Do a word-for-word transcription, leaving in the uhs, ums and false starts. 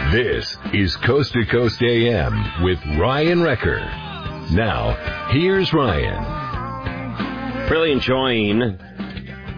This is Coast to Coast A M with Ryan Wrecker. Now, here's Ryan. Really enjoying